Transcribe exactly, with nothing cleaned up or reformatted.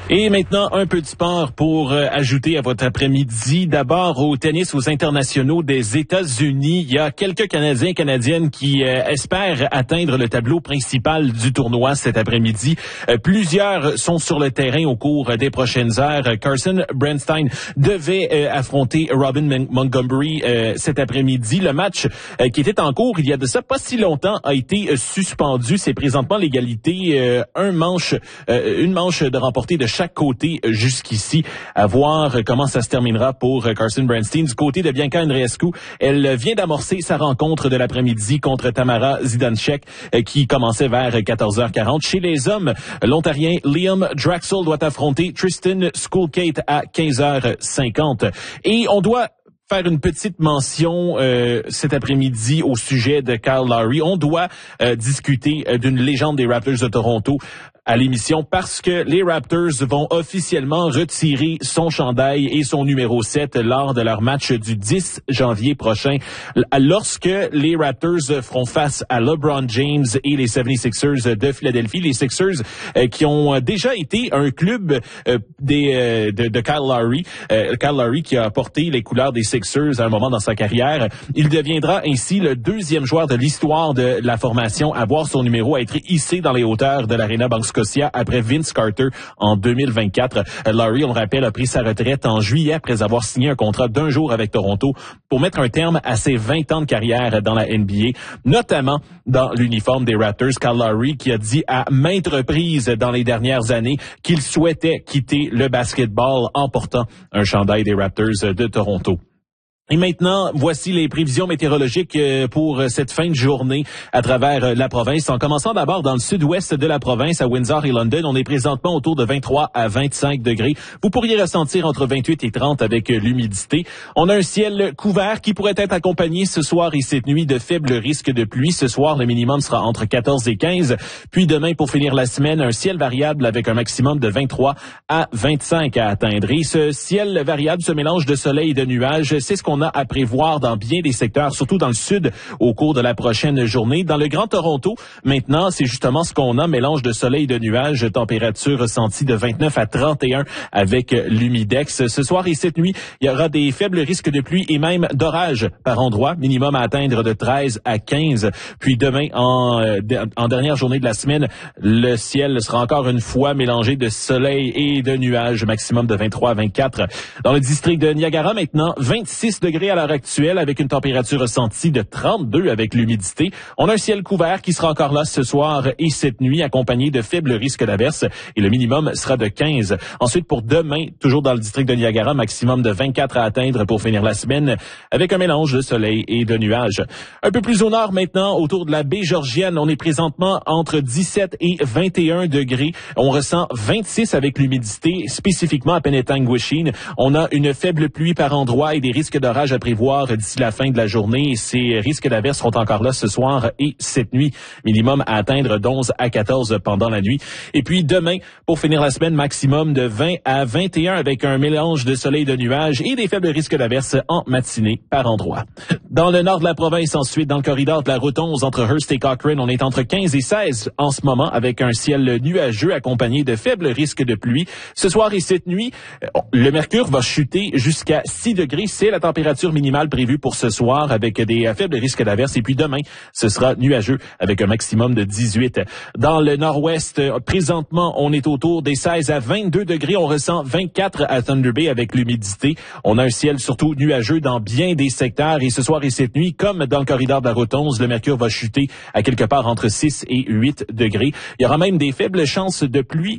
Et maintenant, un peu de sport pour euh, ajouter à votre après-midi. D'abord, au tennis aux internationaux des États-Unis, il y a quelques Canadiens et Canadiennes qui euh, espèrent atteindre le tableau principal du tournoi cet après-midi. Euh, plusieurs sont sur le terrain au cours des prochaines heures. Carson Bernstein devait euh, affronter Robin Mon- Montgomery euh, cet après-midi. Le match euh, qui était en cours il y a de ça pas si longtemps a été euh, suspendu. C'est présentement l'égalité, euh, un manche, euh, une manche de remporté de chaque côté jusqu'ici. À voir comment ça se terminera pour Carson Bernstein. Du côté de Bianca Andreescu, elle vient d'amorcer sa rencontre de l'après-midi contre Tamara Zidansek qui commençait vers quatorze heures quarante. Chez les hommes, l'Ontarien Liam Draxel doit affronter Tristan Schoolkate à quinze heures cinquante. Et on doit faire une petite mention euh, cet après-midi au sujet de Kyle Lowry. On doit euh, discuter euh, d'une légende des Raptors de Toronto à l'émission parce que les Raptors vont officiellement retirer son chandail et son numéro sept lors de leur match du dix janvier prochain. Lorsque les Raptors feront face à LeBron James et les soixante-sixers de Philadelphie, les Sixers euh, qui ont déjà été un club euh, des, euh, de, de Kyle Lowry, euh, Kyle Lowry qui a porté les couleurs des Sixers à un moment dans sa carrière. Il deviendra ainsi le deuxième joueur de l'histoire de la formation à voir son numéro être hissé dans les hauteurs de l'Arena Bank Scotia après Vince Carter en deux mille vingt-quatre. Lowry, on le rappelle, a pris sa retraite en juillet après avoir signé un contrat d'un jour avec Toronto pour mettre un terme à ses vingt ans de carrière dans la N B A, notamment dans l'uniforme des Raptors. Kyle Lowry qui a dit à maintes reprises dans les dernières années qu'il souhaitait quitter le basketball en portant un chandail des Raptors de Toronto. Et maintenant, voici les prévisions météorologiques pour cette fin de journée à travers la province. En commençant d'abord dans le sud-ouest de la province, à Windsor et London, on est présentement autour de vingt-trois à vingt-cinq degrés. Vous pourriez ressentir entre vingt-huit et trente avec l'humidité. On a un ciel couvert qui pourrait être accompagné ce soir et cette nuit de faibles risques de pluie. Ce soir, le minimum sera entre quatorze et quinze. Puis demain, pour finir la semaine, un ciel variable avec un maximum de vingt-trois à vingt-cinq à atteindre. Et ce ciel variable, ce mélange de soleil et de nuages, c'est ce qu'on a à prévoir dans bien des secteurs, surtout dans le sud, au cours de la prochaine journée. Dans le Grand Toronto, maintenant, c'est justement ce qu'on a, mélange de soleil et de nuages, température ressentie de vingt-neuf à trente et un avec l'humidex. Ce soir et cette nuit, il y aura des faibles risques de pluie et même d'orage par endroit, minimum à atteindre de treize à quinze. Puis demain, en, en dernière journée de la semaine, le ciel sera encore une fois mélangé de soleil et de nuages, maximum de vingt-trois à vingt-quatre. Dans le district de Niagara, maintenant, vingt-six degrés à l'heure actuelle avec une température ressentie de trente-deux avec l'humidité. On a un ciel couvert qui sera encore là ce soir et cette nuit accompagné de faibles risques d'averses et le minimum sera de quinze. Ensuite, pour demain, toujours dans le district de Niagara, maximum de vingt-quatre à atteindre pour finir la semaine avec un mélange de soleil et de nuages. Un peu plus au nord maintenant, autour de la baie Georgienne, on est présentement entre dix-sept et vingt et un degrés. On ressent vingt-six avec l'humidité, spécifiquement à Penetanguishene. On a une faible pluie par endroit et des risques d'orage à prévoir d'ici la fin de la journée. Ces risques d'averses seront encore là ce soir et cette nuit. Minimum à atteindre d'onze à quatorze pendant la nuit. Et puis demain, pour finir la semaine, maximum de vingt à vingt et un avec un mélange de soleil et de nuages et des faibles risques d'averses en matinée par endroit. Dans le nord de la province, ensuite, dans le corridor de la route onze entre Hearst et Cochrane, on est entre quinze et seize en ce moment avec un ciel nuageux accompagné de faibles risques de pluie. Ce soir et cette nuit, le mercure va chuter jusqu'à six degrés. C'est la température minimale prévue pour ce soir avec des faibles risques d'averses. Et puis demain, ce sera nuageux avec un maximum de dix-huit. Dans le nord-ouest, présentement, on est autour des seize à vingt-deux degrés. On ressent vingt-quatre à Thunder Bay avec l'humidité. On a un ciel surtout nuageux dans bien des secteurs. Et ce soir et cette nuit, comme dans le corridor de la route onze, le mercure va chuter à quelque part entre six et huit degrés. Il y aura même des faibles chances de pluie